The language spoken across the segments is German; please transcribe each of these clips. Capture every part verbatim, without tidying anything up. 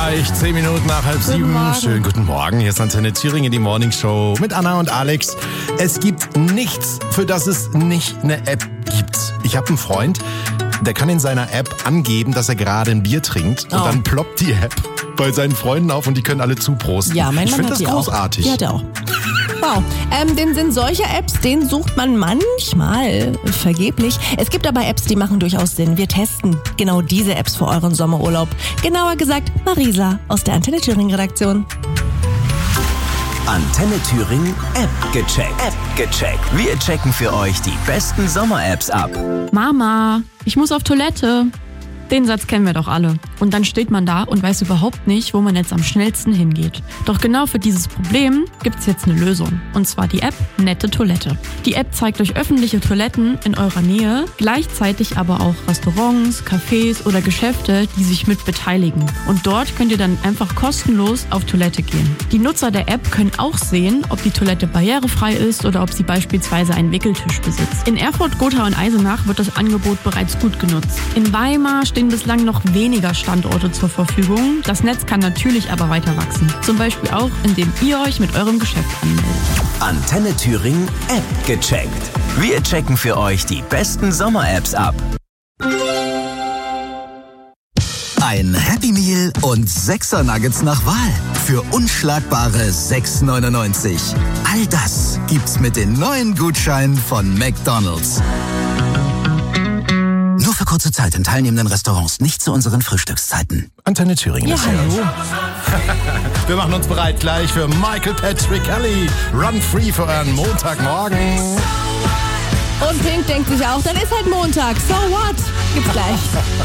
erreicht. Zehn Minuten nach halb sieben. Morgen. Schönen guten Morgen. Hier ist Antenne Thüringen, die Morning Show mit Anna und Alex. Es gibt nichts, für das es nicht eine App gibt. Ich habe einen Freund, der kann in seiner App angeben, dass er gerade ein Bier trinkt. Und Oh. dann ploppt die App bei seinen Freunden auf und die können alle zuprosten. Ja, mein ich Mann finde hat das die großartig. Auch. Die hat er auch. Wow. Ähm, den Sinn solcher Apps, den sucht man manchmal vergeblich. Es gibt aber Apps, die machen durchaus Sinn. Wir testen genau diese Apps für euren Sommerurlaub. Genauer gesagt, Marisa aus der Antenne Thüringen Redaktion. Antenne Thüringen App gecheckt. App gecheckt. Wir checken für euch die besten Sommer-Apps ab. Mama, ich muss auf Toilette. Den Satz kennen wir doch alle. Und dann steht man da und weiß überhaupt nicht, wo man jetzt am schnellsten hingeht. Doch genau für dieses Problem gibt's jetzt eine Lösung. Und zwar die App Nette Toilette. Die App zeigt euch öffentliche Toiletten in eurer Nähe, gleichzeitig aber auch Restaurants, Cafés oder Geschäfte, die sich mit beteiligen. Und dort könnt ihr dann einfach kostenlos auf Toilette gehen. Die Nutzer der App können auch sehen, ob die Toilette barrierefrei ist oder ob sie beispielsweise einen Wickeltisch besitzt. In Erfurt, Gotha und Eisenach wird das Angebot bereits gut genutzt. In Weimar stehen bislang noch weniger Standorte zur Verfügung. Das Netz kann natürlich aber weiter wachsen. Zum Beispiel auch, indem ihr euch mit eurem Geschäft anmeldet. Antenne Thüringen App gecheckt. Wir checken für euch die besten Sommer-Apps ab. Ein Happy Meal und Sechser Nuggets nach Wahl für unschlagbare sechs neunundneunzig. All das gibt's mit den neuen Gutscheinen von McDonald's. Nur für kurze Zeit in teilnehmenden Restaurants, nicht zu unseren Frühstückszeiten. Antenne Thüringen. Ja, ist hier. hallo. Wir machen uns bereit gleich für Michael Patrick Kelly. Run Free für euren Montagmorgen. Und Pink denkt sich auch, dann ist halt Montag. So what? Gibt's gleich.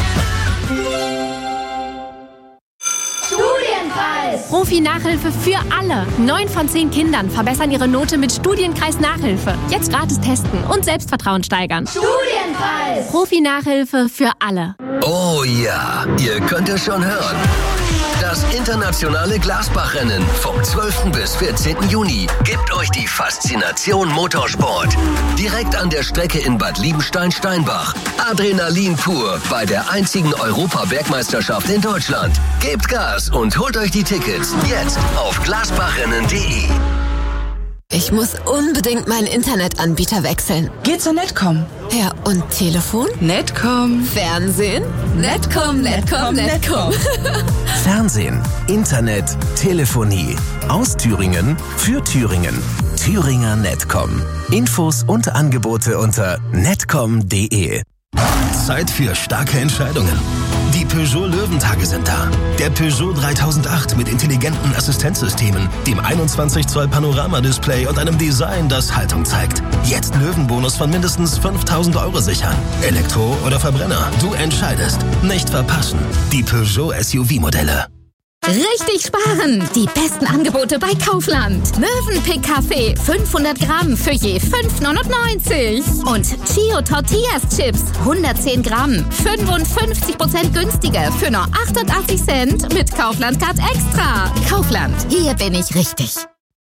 Studienkreis! Profi-Nachhilfe für alle. Neun von zehn Kindern verbessern ihre Note mit Studienkreis-Nachhilfe. Jetzt gratis testen und Selbstvertrauen steigern. Studienkreis! Profi-Nachhilfe für alle. Oh ja, ihr könnt es schon hören. Das internationale Glasbach-Rennen vom zwölften bis vierzehnten Juni gibt euch die Faszination Motorsport. Direkt an der Strecke in Bad Liebenstein-Steinbach. Adrenalin pur bei der einzigen Europa-Bergmeisterschaft in Deutschland. Gebt Gas und holt euch die Tickets jetzt auf glasbachrennen punkt de. Ich muss unbedingt meinen Internetanbieter wechseln. Geh zur Netcom. Ja, und Telefon? Netcom. Fernsehen? Netcom, Netcom, Netcom. Fernsehen, Internet, Telefonie. Aus Thüringen für Thüringen. Thüringer Netcom. Infos und Angebote unter netcom punkt de. Zeit für starke Entscheidungen. Die Peugeot Löwentage sind da. Der Peugeot dreitausendacht mit intelligenten Assistenzsystemen, dem einundzwanzig Zoll Panoramadisplay und einem Design, das Haltung zeigt. Jetzt Löwenbonus von mindestens fünftausend Euro sichern. Elektro oder Verbrenner, du entscheidest. Nicht verpassen. Die Peugeot S U V-Modelle. Richtig sparen! Die besten Angebote bei Kaufland. Mövenpick Kaffee fünfhundert Gramm für je fünf neunundneunzig. Und Chio Tortillas Chips hundertzehn Gramm, fünfundfünfzig Prozent günstiger für nur achtundachtzig Cent mit Kaufland Card Extra. Kaufland, hier bin ich richtig.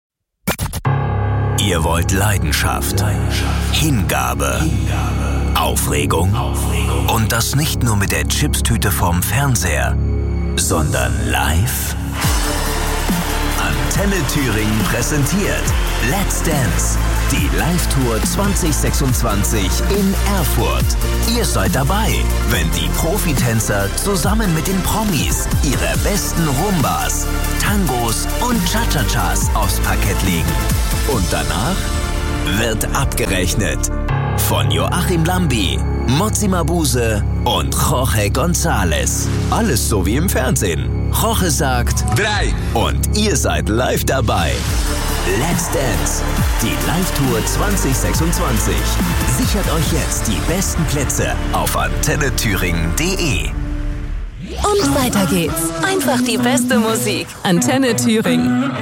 Ihr wollt Leidenschaft, Hingabe, Aufregung. Und das nicht nur mit der Chipstüte vorm Fernseher, sondern live? Antenne Thüringen präsentiert Let's Dance, die Live-Tour zwanzig sechsundzwanzig in Erfurt. Ihr seid dabei, wenn die Profitänzer zusammen mit den Promis ihre besten Rumbas, Tangos und Cha-Cha-Chas aufs Parkett legen. Und danach wird abgerechnet. Von Joachim Lambi, Mozzi Mabuse und Jorge González. Alles so wie im Fernsehen. Jorge sagt drei und ihr seid live dabei. Let's Dance, die Live-Tour zwanzig sechsundzwanzig. Sichert euch jetzt die besten Plätze auf antenne thüringen punkt de. Und weiter geht's. Einfach die beste Musik. Antenne Thüringen.